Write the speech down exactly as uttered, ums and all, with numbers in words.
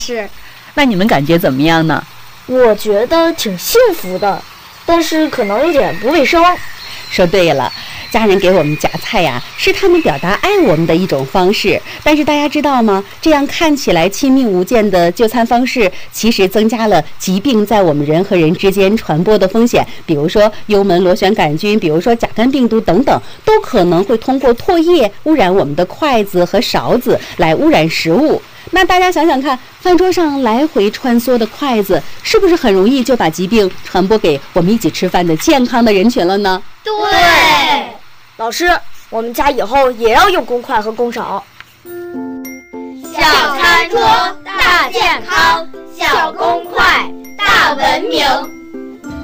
是。 那你们感觉怎么样呢？ 我觉得挺幸福的，但是可能有点不卫生。 说对了，家人给我们夹菜呀，是他们表达爱我们的一种方式。但是大家知道吗？这样看起来亲密无间的就餐方式，其实增加了疾病在我们人和人之间传播的风险。比如说幽门螺旋杆菌，比如说甲肝病毒等等，都可能会通过唾液污染我们的筷子和勺子，来污染食物。那大家想想看，饭桌上来回穿梭的筷子，是不是很容易就把疾病传播给我们一起吃饭的健康的人群了呢？ 对， 老师，我们家以后也要用公筷和公勺。 小餐桌大健康，小公筷大文明。